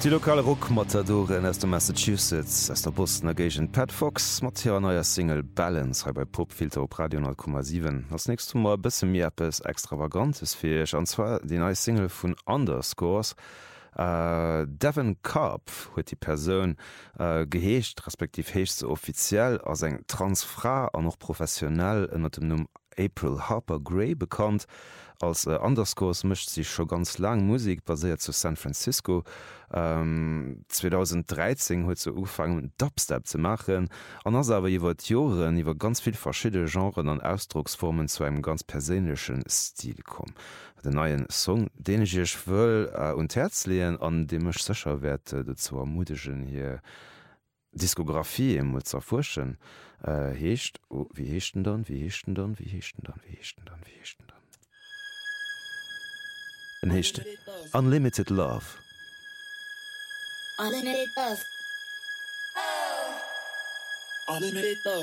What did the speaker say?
Die lokale Rockmatadoren aus dem Massachusetts aus der Boston Agent Pat Fox mat hier neuer Single Balance bei Popfilter op Radio 10,7. Das nächste Mal bisschen mehr etwas extravagantes fähig, und zwar die neue Single von Underscores. Devin Karp huet die Person geheescht respektiv hecht so offiziell als eng Transfra an noch professionell ënner dem Numm April Harper Gray bekannt. Als Underscores mischt sich schon ganz lang Musik basiert zu San Francisco. 2013 huet ze ufangen Dubstep zu machen, an ass awer iwwer Joren iwwer ganz viel verschiedene Genren an Ausdrucksformen zu einem ganz persönlichen Stil kom. Den neuen Song den ich wëll und Herz lehen an dem mech secher werte zu ermutigen hier Diskografie muss erforschen hecht wie hechten dann wie hechten dann wie hechten dann wie hechten dann wie hechten dann en hecht Unlimited Love. Unlimited love. Oh. Unlimited love.